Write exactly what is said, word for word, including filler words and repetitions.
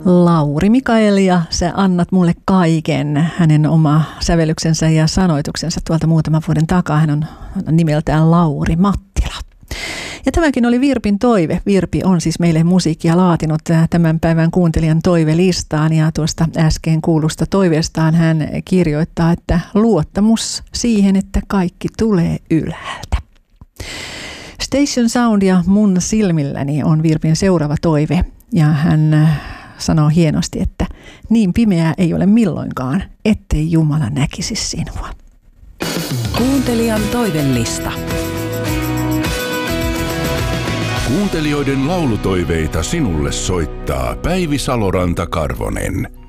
Lauri Mikael ja sä annat mulle kaiken. Hänen oma sävellyksensä ja sanoituksensa tuolta muutaman vuoden takaa. Hän on nimeltään Lauri Mattila. Ja tämäkin oli Virpin toive. Virpi on siis meille musiikkia laatinut tämän päivän kuuntelijan toivelistaan. Ja tuosta äsken kuulusta toiveestaan hän kirjoittaa, että luottamus siihen, että kaikki tulee ylhäältä. Station Sound ja mun silmilläni on Virpin seuraava toive. Ja hän sanoo hienosti, että niin pimeää ei ole milloinkaan, ettei Jumala näkisi sinua. Kuuntelijan toivelista. Kuuntelijoiden laulutoiveita sinulle soittaa Päivi Saloranta-Karvonen.